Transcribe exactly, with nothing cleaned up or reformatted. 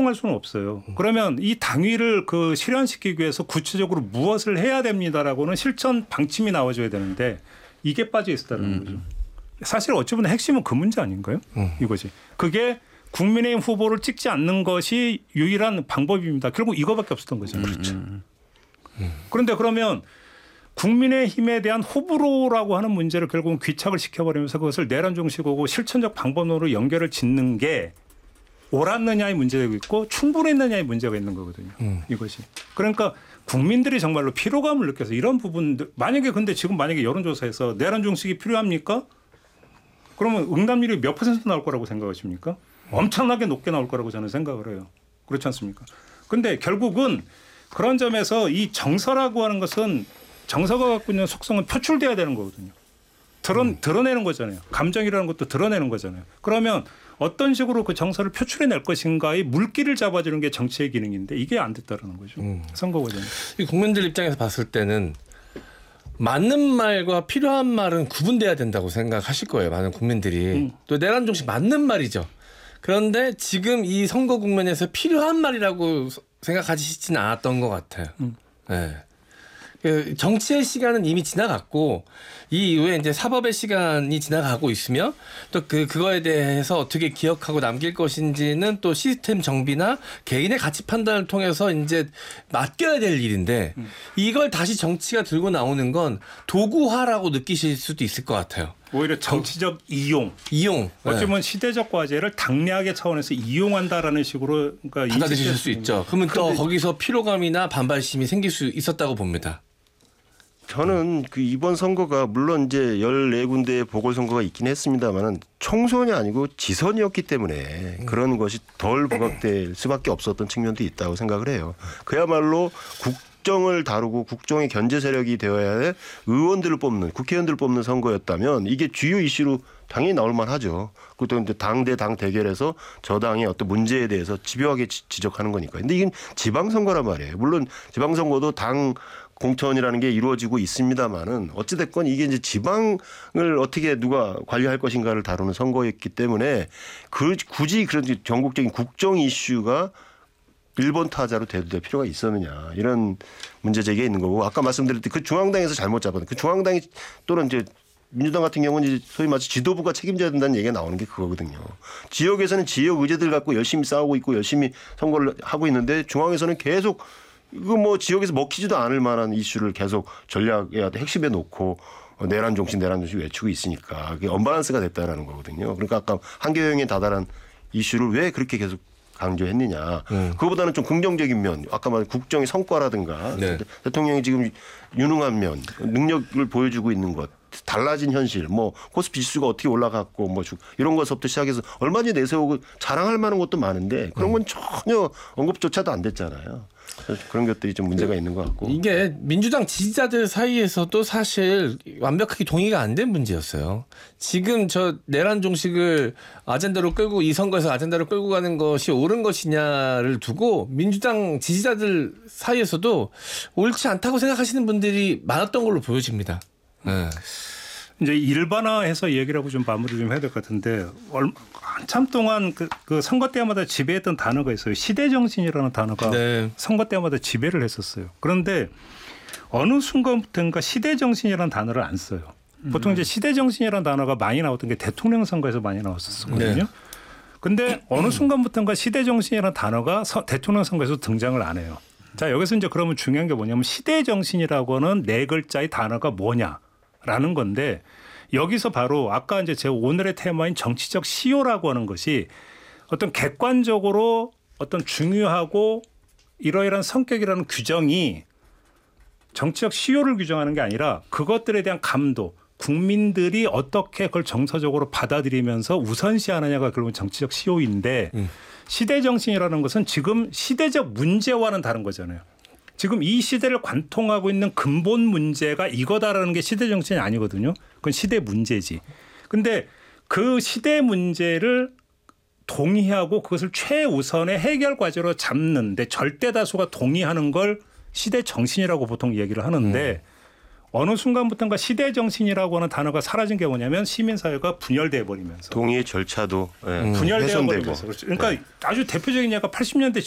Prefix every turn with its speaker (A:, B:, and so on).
A: 수용할 수는 없어요. 그러면 이 당위를 그 실현시키기 위해서 구체적으로 무엇을 해야 됩니다라고는 실천 방침이 나와줘야 되는데 이게 빠져 있었다는 음. 거죠. 사실 어찌 보면 핵심은 그 문제 아닌가요? 음. 이거지. 그게 국민의힘 후보를 찍지 않는 것이 유일한 방법입니다. 결국 이거밖에 없었던 거잖아요. 음. 그렇죠. 음. 그런데 그러면 국민의힘에 대한 호불호라고 하는 문제를 결국은 귀착을 시켜버리면서 그것을 내란 정식하고 실천적 방법론으로 연결을 짓는 게 옳았느냐의 문제가 있고 충분했느냐의 문제가 있는 거거든요. 음. 이것이. 그러니까 국민들이 정말로 피로감을 느껴서 이런 부분들 만약에 근데 지금 만약에 여론조사에서 내란 정식이 필요합니까? 그러면 응답률이 몇 퍼센트 나올 거라고 생각하십니까? 엄청나게 높게 나올 거라고 저는 생각을 해요. 그렇지 않습니까? 근데 결국은 그런 점에서 이 정서라고 하는 것은 정서가 갖고 있는 속성은 표출돼야 되는 거거든요. 드러, 음. 드러내는 거잖아요. 감정이라는 것도 드러내는 거잖아요. 그러면 어떤 식으로 그 정서를 표출해낼 것인가의 물기를 잡아주는 게 정치의 기능인데 이게 안 됐다는 거죠. 음. 선거 과정에.
B: 이 국민들 입장에서 봤을 때는 맞는 말과 필요한 말은 구분돼야 된다고 생각하실 거예요. 많은 국민들이. 음. 또 내란 정식 맞는 말이죠. 그런데 지금 이 선거 국면에서 필요한 말이라고 생각하시지는 않았던 것 같아요. 음. 네. 정치의 시간은 이미 지나갔고 이 이후에 이제 사법의 시간이 지나가고 있으며 또 그 그거에 대해서 어떻게 기억하고 남길 것인지는 또 시스템 정비나 개인의 가치 판단을 통해서 이제 맡겨야 될 일인데 음. 이걸 다시 정치가 들고 나오는 건 도구화라고 느끼실 수도 있을 것 같아요.
A: 오히려 정치적 이용,
B: 이용.
A: 어쩌면 네. 시대적 과제를 당내학의 차원에서 이용한다라는 식으로 그러니까
B: 받아들이실 수 있죠. 그러면 또 거기서 피로감이나 반발심이 생길 수 있었다고 봅니다.
C: 저는 그 이번 선거가 물론 이제 열네 군데의 보궐선거가 있긴 했습니다만은 총선이 아니고 지선이었기 때문에 그런 것이 덜 부각될 수밖에 없었던 측면도 있다고 생각을 해요. 그야말로 국정을 다루고 국정의 견제 세력이 되어야 할 의원들을 뽑는 국회의원들을 뽑는 선거였다면 이게 주요 이슈로 당연히 나올 만하죠. 그것도 이제 당 대 당 대결에서 저당의 어떤 문제에 대해서 집요하게 지적하는 거니까. 근데 이건 지방선거란 말이에요. 물론 지방선거도 당 공천이라는 게 이루어지고 있습니다만은 어찌됐건 이게 이제 지방을 어떻게 누가 관리할 것인가를 다루는 선거였기 때문에 그 굳이 그런 전국적인 국정 이슈가 일 번 타자로 대두될 필요가 있었느냐 이런 문제 제기가 있는 거고 아까 말씀드렸듯이 그 중앙당에서 잘못 잡았는 그 중앙당이 또는 이제 민주당 같은 경우는 이제 소위 말해서 지도부가 책임져야 된다는 얘기가 나오는 게 그거거든요. 지역에서는 지역 의제들 갖고 열심히 싸우고 있고 열심히 선거를 하고 있는데 중앙에서는 계속 이거 뭐 지역에서 먹히지도 않을 만한 이슈를 계속 전략의 핵심에 놓고 내란 정신 내란 정신 외치고 있으니까 그게 언밸런스가 됐다라는 거거든요. 그러니까 아까 한계형에 다다란 이슈를 왜 그렇게 계속 강조했느냐. 음. 그거보다는 좀 긍정적인 면, 아까 말한 국정의 성과라든가 네. 대통령이 지금 유능한 면, 능력을 보여주고 있는 것, 달라진 현실, 뭐 코스피 지수가 어떻게 올라갔고 뭐 이런 것부터 시작해서 얼마든지 내세우고 자랑할 만한 것도 많은데 그런 건 전혀 언급조차도 안 됐잖아요. 그런 것들이 좀 문제가 있는 것 같고.
B: 이게 민주당 지지자들 사이에서도 사실 완벽하게 동의가 안 된 문제였어요. 지금 저 내란 종식을 아젠다로 끌고 이 선거에서 아젠다로 끌고 가는 것이 옳은 것이냐를 두고 민주당 지지자들 사이에서도 옳지 않다고 생각하시는 분들이 많았던 걸로 보여집니다. 네.
A: 이제 일반화해서 얘기를 하고 좀 마무리 좀 해야 될 것 같은데 한참 동안 그, 그 선거 때마다 지배했던 단어가 있어요. 시대정신이라는 단어가 네. 선거 때마다 지배를 했었어요. 그런데 어느 순간부터인가 시대정신이라는 단어를 안 써요. 보통 이제 시대정신이라는 단어가 많이 나왔던 게 대통령 선거에서 많이 나왔었거든요. 그런데 네. 어느 순간부터인가 시대정신이라는 단어가 서, 대통령 선거에서 등장을 안 해요. 자 여기서 이제 그러면 중요한 게 뭐냐면 시대정신이라고는 네 글자의 단어가 뭐냐. 라는 건데 여기서 바로 아까 이제 제 오늘의 테마인 정치적 시효라고 하는 것이 어떤 객관적으로 어떤 중요하고 이러이러한 성격이라는 규정이 정치적 시효를 규정하는 게 아니라 그것들에 대한 감도 국민들이 어떻게 그걸 정서적으로 받아들이면서 우선시하느냐가 결국은 정치적 시효인데 음. 시대정신이라는 것은 지금 시대적 문제와는 다른 거잖아요. 지금 이 시대를 관통하고 있는 근본 문제가 이거다라는 게 시대 정신이 아니거든요. 그건 시대 문제지. 근데 그 시대 문제를 동의하고 그것을 최우선의 해결 과제로 잡는데 절대 다수가 동의하는 걸 시대 정신이라고 보통 얘기를 하는데 음. 어느 순간부터인가 시대 정신이라고 하는 단어가 사라진 게 뭐냐면 시민사회가 분열돼 버리면서
C: 동의의 절차도 예,
A: 분열되어
C: 훼손되고.
A: 버리면서 그렇죠. 그러니까
C: 예.
A: 아주 대표적인 예가 팔십 년대